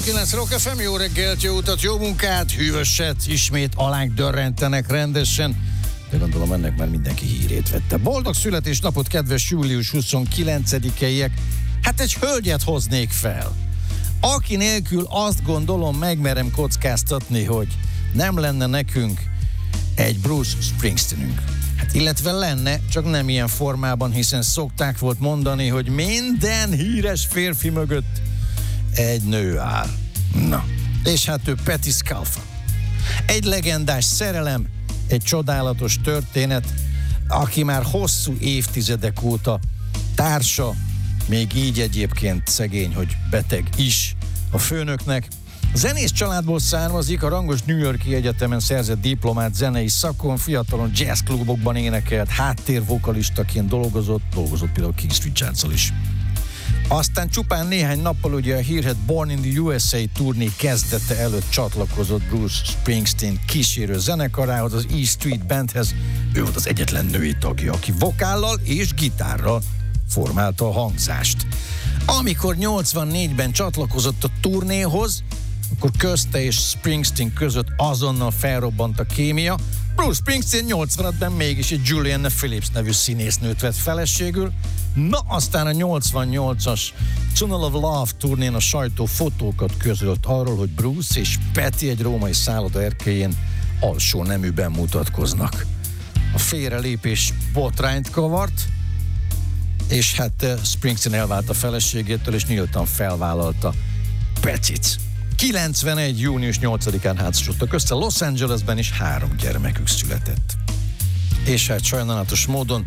9 Rock FM, jó reggelt, jó utat, jó munkát, hűvöset, ismét alánk dörrentenek rendesen, de gondolom ennek már mindenki hírét vette. Boldog születésnapot, kedves július 29-eiek, hát egy hölgyet hoznék fel, aki nélkül azt gondolom megmerem kockáztatni, hogy nem lenne nekünk egy Bruce Springsteenünk. Hát illetve lenne, csak nem ilyen formában, hiszen szokták volt mondani, hogy minden híres férfi mögött egy nő áll. Na, és hát ő Patti Scialfa. Egy legendás szerelem, egy csodálatos történet, aki már hosszú évtizedek óta társa, még így egyébként szegény, hogy beteg is a főnöknek. Zenész családból származik, a rangos New York-i egyetemen szerzett diplomát zenei szakon, fiatalon jazzklubokban énekelt, háttérvokalistaként dolgozott például Keith Richardssal is. Aztán csupán néhány nappal ugye a hírhedt Born in the USA turné kezdete előtt csatlakozott Bruce Springsteen kísérő zenekarához, az E Street Bandhez. Ő volt az egyetlen női tagja, aki vokállal és gitárral formálta a hangzást. Amikor 84-ben csatlakozott a turnéhoz, akkor közte és Springsteen között azonnal felrobbant a kémia. Bruce Springsteen 85-ben mégis egy Juliana Phillips nevű színésznőt vett feleségül. Na, aztán a 88-as Tunnel of Love turnén a sajtó fotókat közölt arról, hogy Bruce és Patti egy római szálloda erkélyén alsó neműben mutatkoznak. A félrelépés botrányt kavart, és hát Springsteen elvált a feleségétől, és nyíltan felvállalta Pattit. 91. június 8-án házasodtak össze Los Angelesben, és 3 gyermekük született. És hát sajnálatos módon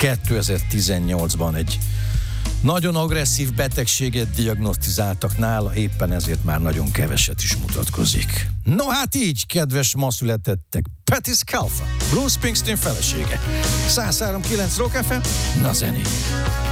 2018-ban egy nagyon agresszív betegséget diagnosztizáltak nála, éppen ezért már nagyon keveset is mutatkozik. No hát így, kedves ma születettek, Patti Scialfa, Bruce Springsteen felesége. 103.9 Rock FM, na zenéjét.